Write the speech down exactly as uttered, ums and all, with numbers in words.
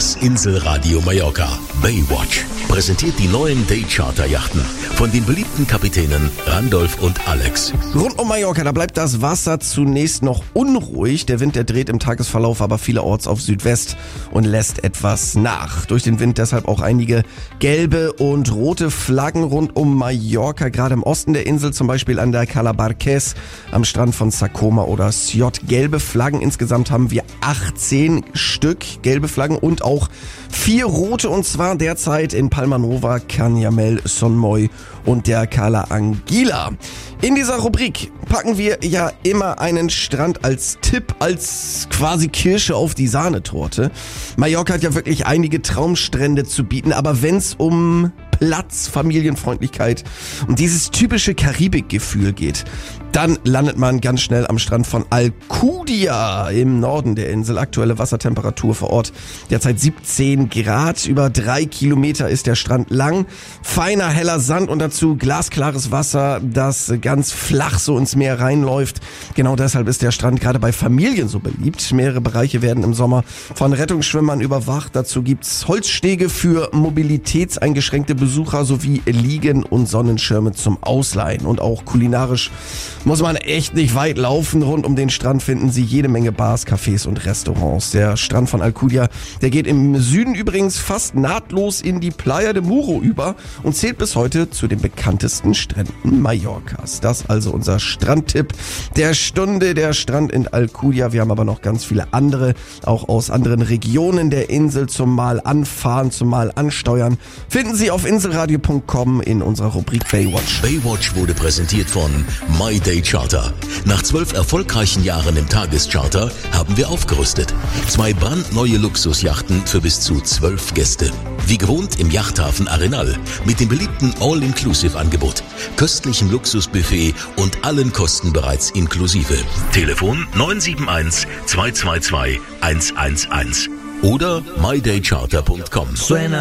Das Inselradio Mallorca Baywatch präsentiert die neuen Daycharter-Yachten von den beliebten Kapitänen Randolph und Alex. Rund um Mallorca, da bleibt das Wasser zunächst noch unruhig. Der Wind, der dreht im Tagesverlauf aber vielerorts auf Südwest und lässt etwas nach. Durch den Wind deshalb auch einige gelbe und rote Flaggen rund um Mallorca, gerade im Osten der Insel, zum Beispiel an der Cala Barqués, am Strand von Sa Coma oder Siot. Gelbe Flaggen, insgesamt haben wir achtzehn Stück gelbe Flaggen und auch vier rote, und zwar derzeit in Palma Nova, Canyamel, Son Moy und der Cala Anguila. In dieser Rubrik packen wir ja immer einen Strand als Tipp, als quasi Kirsche auf die Sahnetorte. Mallorca hat ja wirklich einige Traumstrände zu bieten, aber wenn es um Platz, Familienfreundlichkeit und dieses typische Karibikgefühl geht, dann landet man ganz schnell am Strand von Alcudia im Norden der Insel. Aktuelle Wassertemperatur vor Ort derzeit siebzehn Grad. Über drei Kilometer ist der Strand lang. Feiner, heller Sand und dazu glasklares Wasser, das ganz flach so ins Meer reinläuft. Genau deshalb ist der Strand gerade bei Familien so beliebt. Mehrere Bereiche werden im Sommer von Rettungsschwimmern überwacht. Dazu gibt's Holzstege für mobilitätseingeschränkte Besucher sowie Liegen und Sonnenschirme zum Ausleihen. Und auch kulinarisch muss man echt nicht weit laufen. Rund um den Strand finden Sie jede Menge Bars, Cafés und Restaurants. Der Strand von Alcudia, der geht im Süden übrigens fast nahtlos in die Playa de Muro über und zählt bis heute zu den bekanntesten Stränden Mallorcas. Das also unser Strandtipp der Stunde, der Strand in Alcudia. Wir haben aber noch ganz viele andere, auch aus anderen Regionen der Insel zum Mal anfahren, zum Mal ansteuern. Finden Sie auf inselradio punkt com in unserer Rubrik Baywatch. Baywatch wurde präsentiert von My Day Charter. Nach zwölf erfolgreichen Jahren im Tagescharter haben wir aufgerüstet. Zwei brandneue Luxusjachten für bis zu zwölf Gäste. Wie gewohnt im Yachthafen Arenal mit dem beliebten All-Inclusive-Angebot, köstlichem Luxusbuffet und allen Kosten bereits inklusive. Telefon neun sieben eins, zwei zwei zwei, eins eins eins oder my day charter punkt com.